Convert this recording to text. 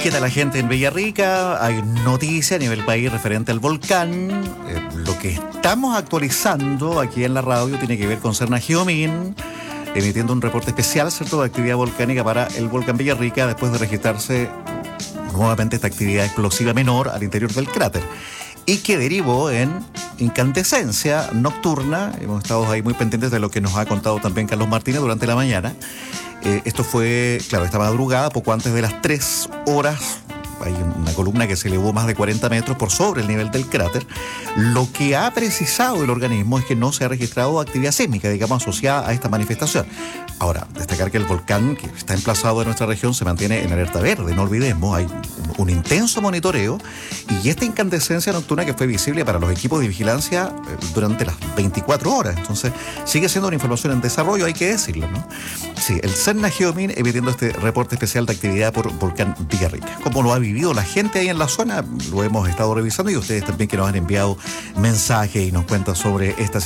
¿Qué tal la gente en Villarrica? Hay noticia a nivel país referente al volcán. Lo que estamos actualizando aquí en la radio tiene que ver con Serna Geomin, emitiendo un reporte especial, ¿cierto?, de actividad volcánica para el volcán Villarrica después de registrarse nuevamente esta actividad explosiva menor al interior del cráter y que derivó en incandescencia nocturna. Hemos estado ahí muy pendientes de lo que nos ha contado también Carlos Martínez durante la mañana. Esto fue, claro, esta madrugada, poco antes de las 3 horas. Hay una columna que se elevó más de 40 metros por sobre el nivel del cráter. Lo que ha precisado el organismo es que no se ha registrado actividad sísmica, digamos, asociada a esta manifestación. Ahora, destacar que el volcán que está emplazado en nuestra región se mantiene en alerta verde, no olvidemos, hay un intenso monitoreo y esta incandescencia nocturna que fue visible para los equipos de vigilancia durante las 24 horas. Entonces, sigue siendo una información en desarrollo, hay que decirlo, ¿no? Sí, el Serna Geomin emitiendo este reporte especial de actividad por volcán Villarrica. ¿Cómo lo ha vivido la gente ahí en la zona? Lo hemos estado revisando y ustedes también que nos han enviado mensajes y nos cuentan sobre esta situación.